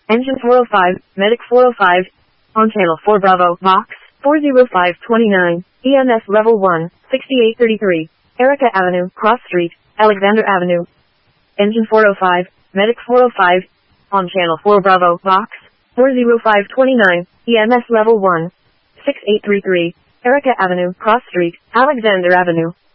Engine 405, Medic 405. On channel 4 Bravo, Vox 40529. EMS level 1, 6833. Erica Avenue, Cross Street, Alexander Avenue. Engine 405, Medic 405. On channel 4 Bravo, Vox 40529. EMS level 1, 6833. Erica Avenue, Cross Street, Alexander Avenue.